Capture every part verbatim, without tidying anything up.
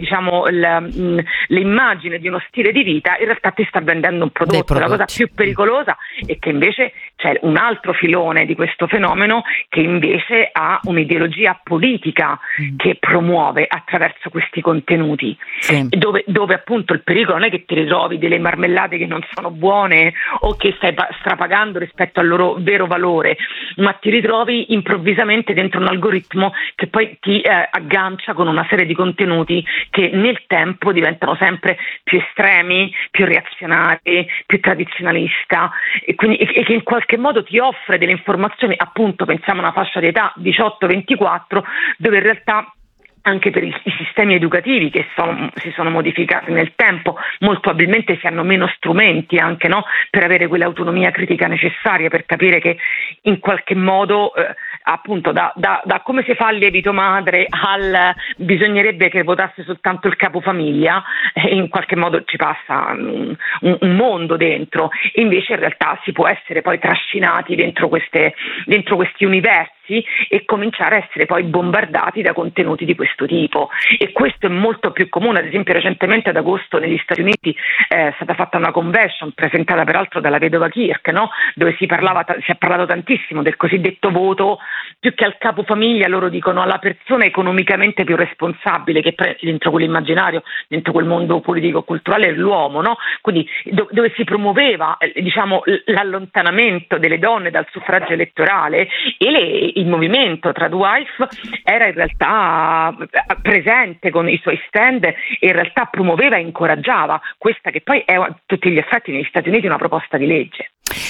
diciamo l, l'immagine di uno stile di vita, in realtà ti sta vendendo un prodotto. La cosa più pericolosa è che invece c'è un altro filone di questo fenomeno che invece ha un'ideologia politica mm. che promuove attraverso questi contenuti, sì. dove, dove appunto il pericolo non è che ti ritrovi delle marmellate che non sono buone o che stai strapagando rispetto al loro vero valore, ma ti ritrovi improvvisamente dentro un algoritmo che poi ti eh, aggancia con una serie di contenuti che nel tempo diventano sempre più estremi, più reazionari, più tradizionalista, e, quindi, e, e che in qualche modo ti offre delle informazioni, appunto pensiamo a una fascia di età diciotto ventiquattro, dove in realtà anche per i, i sistemi educativi che sono, si sono modificati nel tempo, molto probabilmente si hanno meno strumenti anche, no, per avere quell'autonomia critica necessaria per capire che in qualche modo eh, appunto da, da, da come si fa il lievito madre al bisognerebbe che votasse soltanto il capofamiglia, e in qualche modo ci passa un, un, un mondo dentro, e invece in realtà si può essere poi trascinati dentro queste dentro questi universi e cominciare a essere poi bombardati da contenuti di questo tipo, e questo è molto più comune. Ad esempio recentemente ad agosto negli Stati Uniti eh, è stata fatta una convention presentata peraltro dalla vedova Kirk, no? Dove si parlava si è parlato tantissimo del cosiddetto voto, più che al capofamiglia loro dicono alla persona economicamente più responsabile, che pre- dentro quell'immaginario, dentro quel mondo politico culturale è l'uomo, no? Quindi do- dove si promuoveva eh, diciamo l'allontanamento delle donne dal suffragio elettorale, e le il movimento Tradwife era in realtà presente con i suoi stand e in realtà promuoveva e incoraggiava questa che poi è a tutti gli effetti negli Stati Uniti una proposta di legge.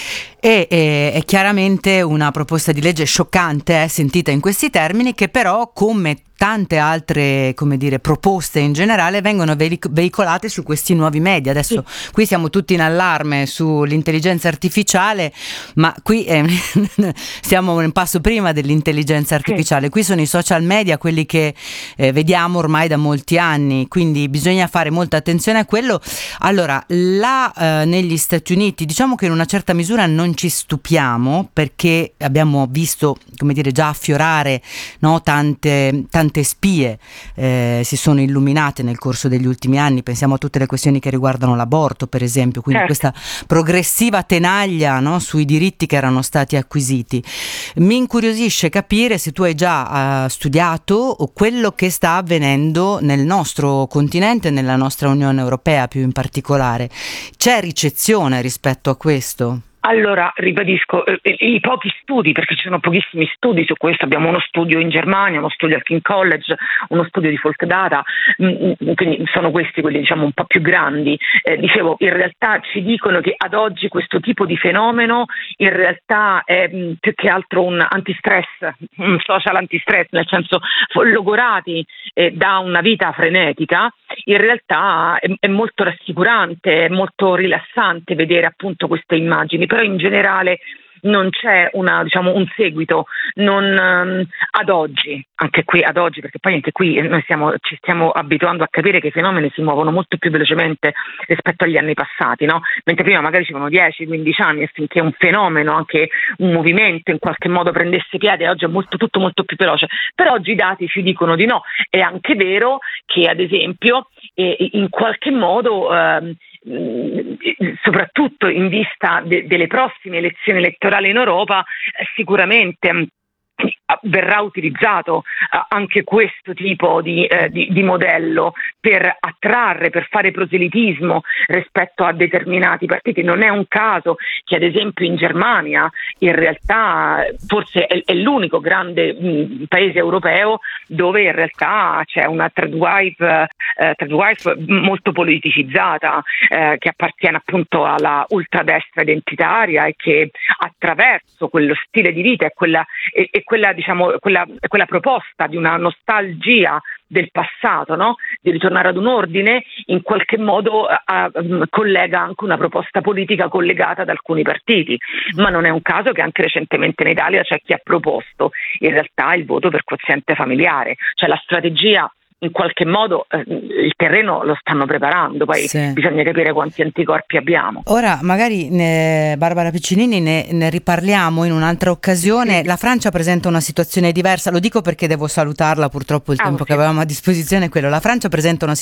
E è, è chiaramente una proposta di legge scioccante, eh, sentita in questi termini, che però, come tante altre, come dire, proposte in generale, vengono veic- veicolate su questi nuovi media. Adesso sì. Qui siamo tutti in allarme sull'intelligenza artificiale, ma qui eh, siamo un passo prima dell'intelligenza artificiale. Sì. Qui sono i social media, quelli che eh, vediamo ormai da molti anni, quindi bisogna fare molta attenzione a quello. Allora, là eh, negli Stati Uniti, diciamo che in una certa misura non ci stupiamo, perché abbiamo visto, come dire, già affiorare, no, tante tante spie eh, si sono illuminate nel corso degli ultimi anni. Pensiamo a tutte le questioni che riguardano l'aborto, per esempio, quindi certo. Questa progressiva tenaglia, no, sui diritti che erano stati acquisiti. Mi incuriosisce capire se tu hai già uh, studiato quello che sta avvenendo nel nostro continente, nella nostra Unione Europea più in particolare. C'è ricezione rispetto a questo? Allora, ribadisco, eh, i pochi studi, perché ci sono pochissimi studi su questo, abbiamo uno studio in Germania, uno studio al King College, uno studio di Folk Data, mh, quindi sono questi quelli diciamo un po' più grandi. Eh, dicevo, in realtà ci dicono che ad oggi questo tipo di fenomeno in realtà è mh, più che altro un antistress, un social antistress, nel senso logorati eh, da una vita frenetica, in realtà è, è molto rassicurante, è molto rilassante vedere appunto queste immagini, però in generale non c'è una, diciamo, un seguito, non um, ad oggi, anche qui ad oggi, perché poi anche qui noi stiamo, ci stiamo abituando a capire che i fenomeni si muovono molto più velocemente rispetto agli anni passati, no? Mentre prima magari ci sono dieci quindici anni affinché un fenomeno, anche un movimento in qualche modo prendesse piede, oggi è molto, tutto molto più veloce, però oggi i dati ci dicono di no. È anche vero che ad esempio eh, in qualche modo eh, soprattutto in vista de- delle prossime elezioni elettorali in Europa, eh, sicuramente verrà utilizzato uh, anche questo tipo di, eh, di, di modello per attrarre, per fare proselitismo rispetto a determinati partiti. Non è un caso che ad esempio in Germania in realtà forse è, è l'unico grande mh, paese europeo dove in realtà c'è una Tradwife, eh, Tradwife molto politicizzata, eh, che appartiene appunto alla ultradestra identitaria e che attraverso quello stile di vita e quella, e, e quella diciamo quella, quella proposta di una nostalgia del passato, no? Di ritornare ad un ordine, in qualche modo a, a, collega anche una proposta politica collegata ad alcuni partiti, ma non è un caso che anche recentemente in Italia c'è chi ha proposto in realtà il voto per quoziente familiare, cioè la strategia in qualche modo eh, il terreno lo stanno preparando, poi sì. Bisogna capire quanti anticorpi abbiamo. Ora magari ne, Barbara Piccinini ne, ne riparliamo in un'altra occasione. Sì. La Francia presenta una situazione diversa, lo dico perché devo salutarla, purtroppo il ah, tempo sì. che avevamo a disposizione è quello. La Francia presenta una